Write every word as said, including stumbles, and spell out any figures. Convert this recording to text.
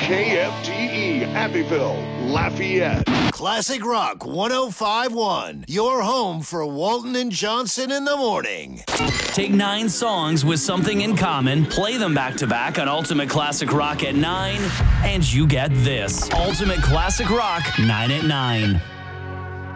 K F T E, Abbeville, Lafayette. Classic Rock one oh five point one, your home for Walton and Johnson in the morning. Take nine songs with something in common, play them back to back on Ultimate Classic Rock at nine, and you get this. Ultimate Classic Rock, nine at nine.